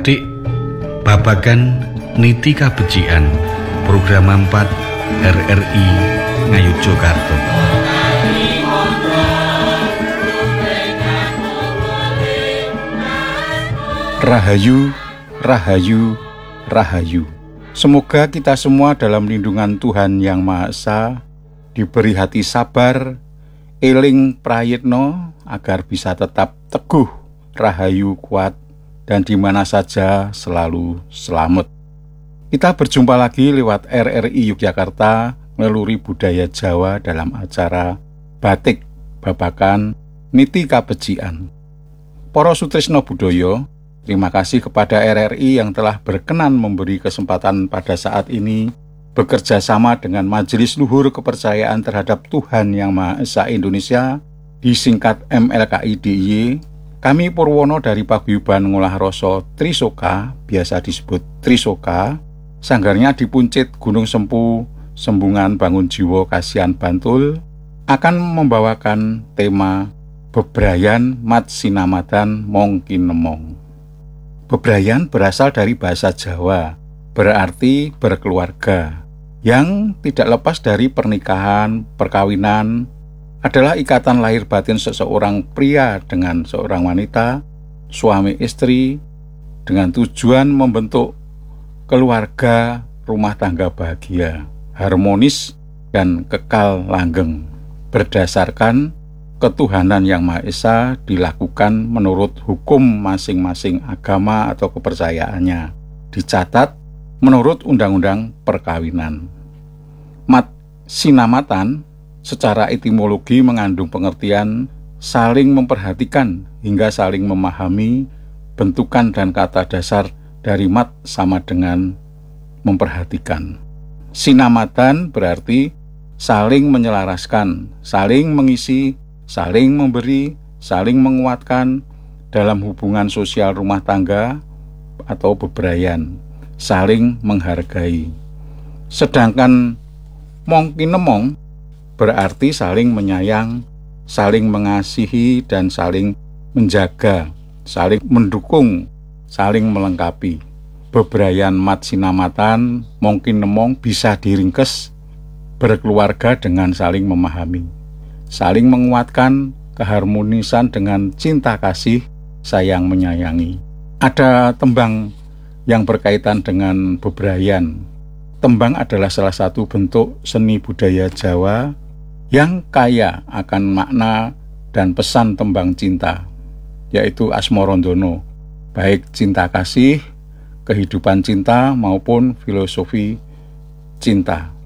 Adik-adik, babagan niti kabecikan program 4 RRI Ngayogyakarta. Rahayu, Rahayu, Rahayu. Semoga kita semua dalam lindungan Tuhan Yang Maha Esa, diberi hati sabar, eling prayitno, agar bisa tetap teguh, rahayu kuat, dan di mana saja selalu selamat. Kita berjumpa lagi lewat RRI Yogyakarta melalui budaya Jawa dalam acara Batik Babakan Niti Kabecikan. Para sutresna budaya, terima kasih kepada RRI yang telah berkenan memberi kesempatan pada saat ini bekerja sama dengan Majelis Luhur Kepercayaan Terhadap Tuhan Yang Maha Esa Indonesia, disingkat MLKI DIY. Kami Purwono dari Paguyuban Ngolah Rasa Trisoka, biasa disebut Trisoka, sanggarnya di Puncit Gunung Sempu, Sembungan Bangun Jiwo Kasihan Bantul, akan membawakan tema Bebrayan Mat Sinamatan Mongkin Nemong. Bebrayan berasal dari bahasa Jawa, berarti berkeluarga, yang tidak lepas dari pernikahan, perkawinan, adalah ikatan lahir batin seseorang pria dengan seorang wanita, suami istri, dengan tujuan membentuk keluarga rumah tangga bahagia, harmonis, dan kekal langgeng. Berdasarkan ketuhanan Yang Maha Esa dilakukan menurut hukum masing-masing agama atau kepercayaannya, dicatat menurut Undang-Undang Perkawinan. Mat sinamatan secara etimologi mengandung pengertian saling memperhatikan hingga saling memahami. Bentukan dan kata dasar dari mat sama dengan memperhatikan. Sinamatan berarti saling menyelaraskan, saling mengisi, saling memberi, saling menguatkan dalam hubungan sosial rumah tangga atau bebrayan, saling menghargai. Sedangkan mongkin nemong berarti saling menyayang, saling mengasihi, dan saling menjaga, saling mendukung, saling melengkapi. Bebrayan mat sinamatan mongkin nemong bisa diringkes berkeluarga dengan saling memahami, saling menguatkan, keharmonisan dengan cinta kasih, sayang menyayangi. Ada tembang yang berkaitan dengan bebrayan. Tembang adalah salah satu bentuk seni budaya Jawa yang kaya akan makna dan pesan tembang cinta, yaitu Asmarandono, baik cinta kasih, kehidupan cinta maupun filosofi cinta.